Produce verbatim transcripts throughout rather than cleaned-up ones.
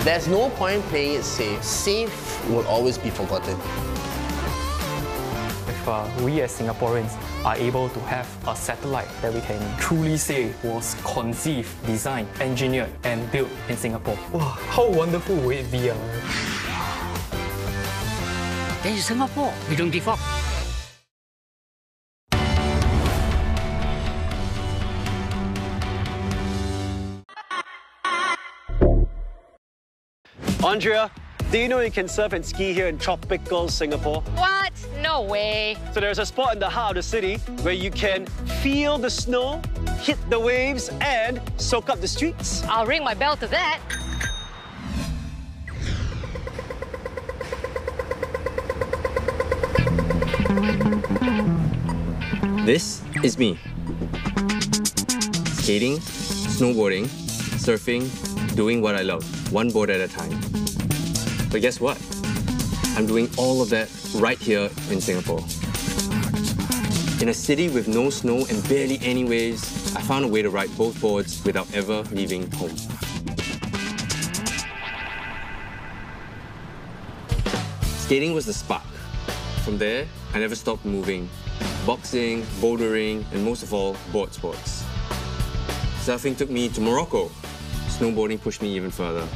There's no point playing it safe. Safe will always be forgotten. If uh, we as Singaporeans are able to have a satellite that we can truly say was conceived, designed, engineered and built in Singapore, wow, how wonderful would it be? Uh? This is Singapore. We don't give up. Andrea, do you know you can surf and ski here in tropical Singapore? What? No way. So there's a spot in the heart of the city where you can feel the snow, hit the waves, and soak up the streets. I'll ring my bell to that. This is me. Skating, snowboarding, surfing, doing what I love, one board at a time. But guess what? I'm doing all of that right here in Singapore. In a city with no snow and barely any waves, I found a way to ride both boards without ever leaving home. Skating was the spark. From there, I never stopped moving. Boxing, bouldering, and most of all, board sports. Surfing took me to Morocco. Snowboarding pushed me even further.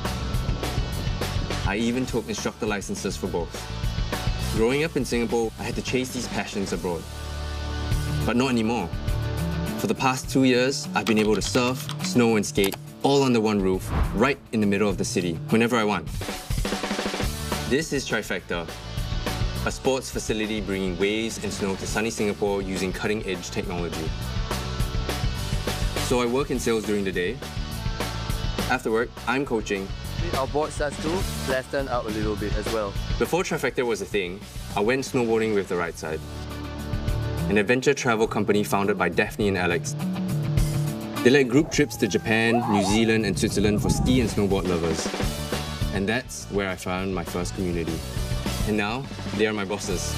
I even took instructor licenses for both. Growing up in Singapore, I had to chase these passions abroad. But not anymore. For the past two years, I've been able to surf, snow and skate all under one roof, right in the middle of the city, whenever I want. This is Trifecta, a sports facility bringing waves and snow to sunny Singapore using cutting-edge technology. So I work in sales during the day. After work, I'm coaching. Our board starts to flatten out a little bit as well. Before Trifecta was a thing, I went snowboarding with the Right Side, an adventure travel company founded by Daphne and Alex. They led group trips to Japan, New Zealand and Switzerland for ski and snowboard lovers. And that's where I found my first community. And now, they are my bosses.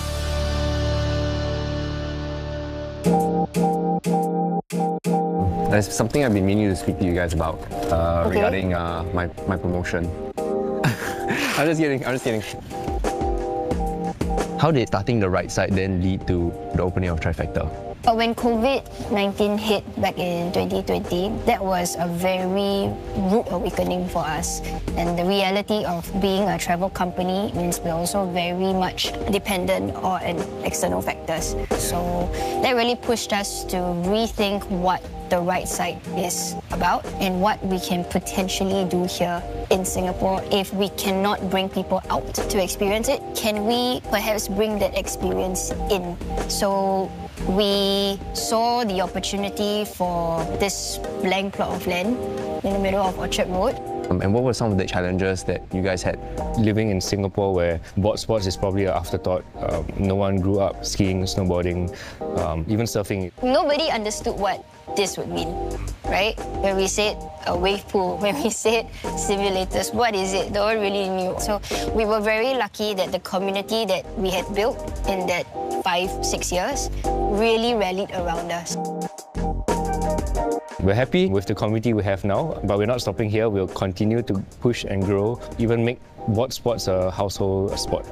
There's something I've been meaning to speak to you guys about uh, okay. regarding uh, my, my promotion. I'm just kidding, I'm just kidding. How did starting the Right Side then lead to the opening of Trifecta? But when COVID nineteen hit back in twenty twenty, that was a very rude awakening for us. And the reality of being a travel company means we're also very much dependent on external factors. So that really pushed us to rethink what the Right Side is about and what we can potentially do here in Singapore. If we cannot bring people out to experience it, can we perhaps bring that experience in? So we saw the opportunity for this blank plot of land in the middle of Orchard Road. Um, and what were some of the challenges that you guys had? Living in Singapore, where board sports is probably an afterthought. Um, no one grew up skiing, snowboarding, um, even surfing. Nobody understood what this would mean, right? When we said a wave pool, when we said simulators, what is it? No one really knew. So we were very lucky that the community that we had built in that five, six years really rallied around us. We're happy with the community we have now, but we're not stopping here. We'll continue to push and grow, even make board sports a household sport.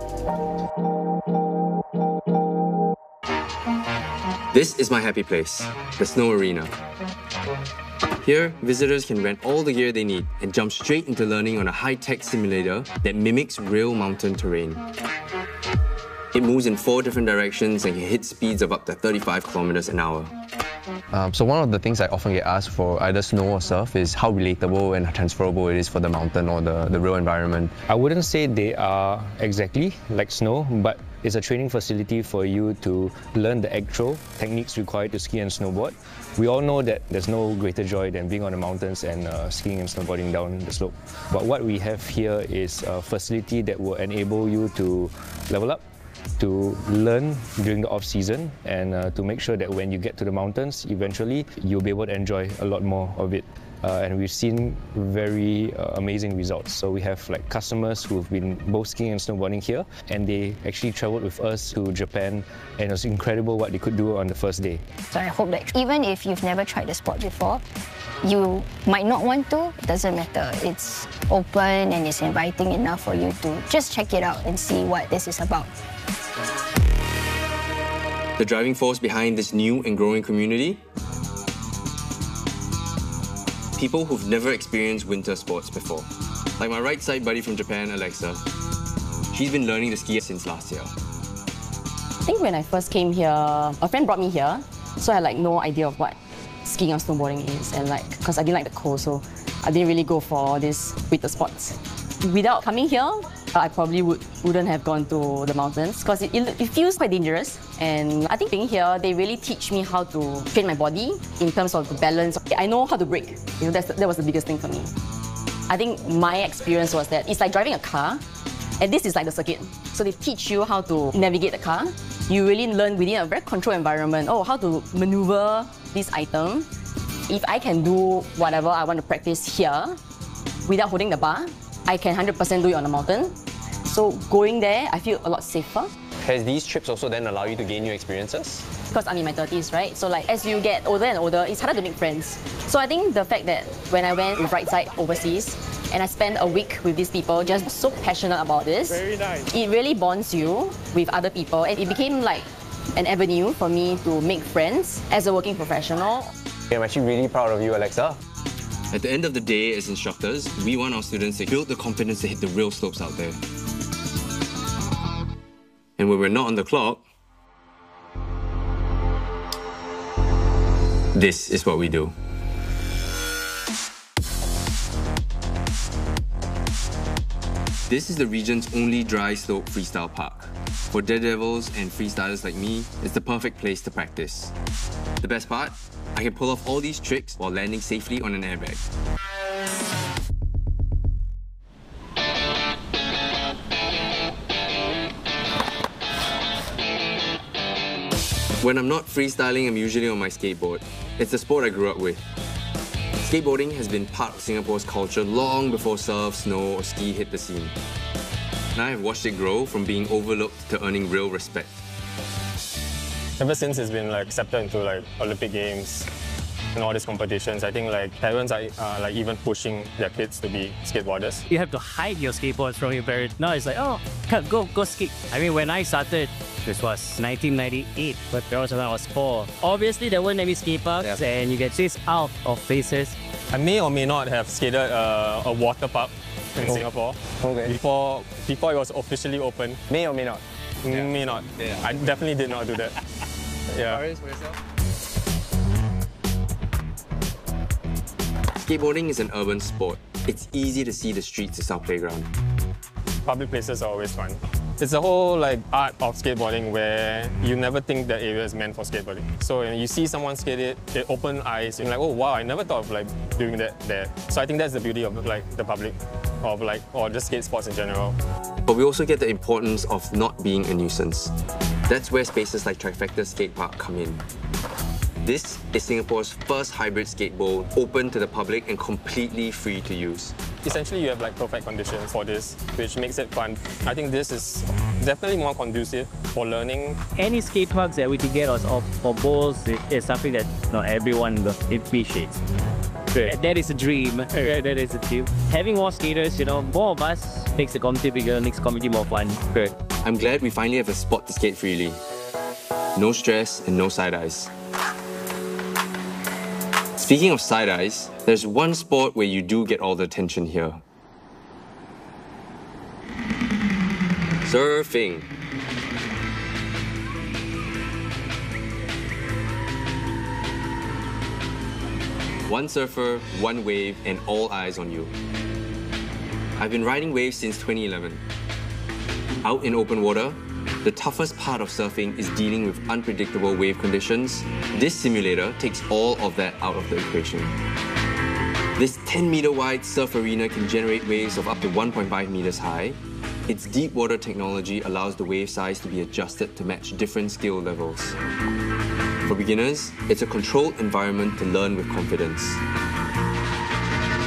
This is my happy place, the Snow Arena. Here, visitors can rent all the gear they need and jump straight into learning on a high-tech simulator that mimics real mountain terrain. It moves in four different directions and can hit speeds of up to thirty-five kilometers an hour. Um, so one of the things I often get asked for either snow or surf is how relatable and transferable it is for the mountain or the, the real environment. I wouldn't say they are exactly like snow, but it's a training facility for you to learn the actual techniques required to ski and snowboard. We all know that there's no greater joy than being on the mountains and uh, skiing and snowboarding down the slope. But what we have here is a facility that will enable you to level up, to learn during the off-season, and uh, to make sure that when you get to the mountains, eventually you'll be able to enjoy a lot more of it. uh, and we've seen very uh, amazing results. So we have like customers who've been both skiing and snowboarding here, and they actually traveled with us to Japan, and it was incredible what they could do on the first day. So I hope that even if you've never tried the sport before, you might not want to, it doesn't matter. It's open and it's inviting enough for you to just check it out and see what this is about. The driving force behind this new and growing community? People who've never experienced winter sports before. Like my right side buddy from Japan, Alexa. She's been learning to ski since last year. I think when I first came here, a friend brought me here, so I had like no idea of what skiing or snowboarding is, and like, because I didn't like the cold, so I didn't really go for this winter sports. Without coming here, I probably would, wouldn't have gone to the mountains because it, it, it feels quite dangerous. And I think being here, they really teach me how to train my body in terms of the balance. I know how to brake. You know, that's, that was the biggest thing for me. I think my experience was that it's like driving a car, and this is like the circuit. So they teach you how to navigate the car. You really learn within a very controlled environment, oh, how to maneuver this item. If I can do whatever I want to practice here without holding the bar, I can one hundred percent do it on the mountain. So going there, I feel a lot safer. Has these trips also then allow you to gain new experiences? Because I'm in my thirties, right? So like as you get older and older, it's harder to make friends. So I think the fact that when I went with Right Side overseas, and I spent a week with these people just so passionate about this. Very nice. It really bonds you with other people, and it became like an avenue for me to make friends as a working professional. I'm actually really proud of you, Alexa. At the end of the day, as instructors, we want our students to build the confidence to hit the real slopes out there. And when we're not on the clock, this is what we do. This is the region's only dry slope freestyle park. For daredevils and freestylers like me, it's the perfect place to practice. The best part? I can pull off all these tricks while landing safely on an airbag. When I'm not freestyling, I'm usually on my skateboard. It's the sport I grew up with. Skateboarding has been part of Singapore's culture long before surf, snow, or ski hit the scene. And I have watched it grow from being overlooked to earning real respect. Ever since it's been like accepted into like Olympic Games and all these competitions, I think like parents are uh, like even pushing their kids to be skateboarders. You have to hide your skateboards from your parents. Now it's like, oh, go, go skate. I mean, when I started, this was nineteen ninety-eight, but that was when I was four. Obviously, there weren't any skate parks, yeah. And you get chased out of places. I may or may not have skated uh, a water park in oh. Singapore okay. before before it was officially open. May or may not? Yeah. May not. Yeah. I definitely did not do that. Yeah. For yourself? Skateboarding is an urban sport. It's easy to see the streets as our playground. Public places are always fun. It's a whole like art of skateboarding where you never think that area is meant for skateboarding. So when you see someone skate it, it open eyes, and you're like, oh wow, I never thought of like doing that there. So I think that's the beauty of like the public, of like or just skate sports in general. But we also get the importance of not being a nuisance. That's where spaces like Trifecta Skate Park come in. This is Singapore's first hybrid skate bowl, open to the public and completely free to use. Essentially, you have like perfect conditions for this, which makes it fun. I think this is definitely more conducive for learning. Any skate parks that we can get us off for bowls is something that not everyone appreciates. Right. That is a dream. That is a dream. Having more skaters, you know, more of us makes the community bigger, makes the community more fun. Right. I'm glad we finally have a spot to skate freely. No stress and no side eyes. Speaking of side eyes, there's one sport where you do get all the attention here. Surfing. One surfer, one wave, and all eyes on you. I've been riding waves since twenty eleven. Out in open water, the toughest part of surfing is dealing with unpredictable wave conditions. This simulator takes all of that out of the equation. This ten meter wide surf arena can generate waves of up to one point five meters high. Its deep water technology allows the wave size to be adjusted to match different skill levels. For beginners, it's a controlled environment to learn with confidence.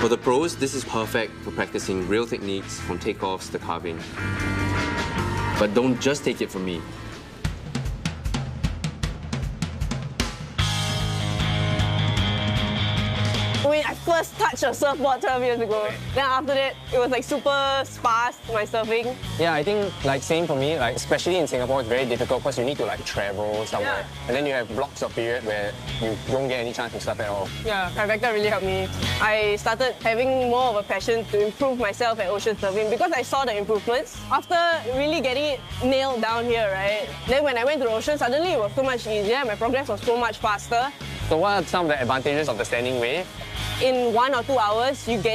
For the pros, this is perfect for practicing real techniques from takeoffs to carving. But don't just take it from me. When I first touched a surfboard twelve years ago, then after that, it was like super sparse, my surfing. Yeah, I think like same for me, like especially in Singapore, it's very difficult because you need to like travel somewhere. Yeah. And then you have blocks of period where you don't get any chance to surf at all. Yeah, Trifecta really helped me. I started having more of a passion to improve myself at ocean surfing because I saw the improvements. After really getting it nailed down here, right? Then when I went to the ocean, suddenly it was so much easier, my progress was so much faster. So what are some of the advantages of the standing wave? In one or two hours, you get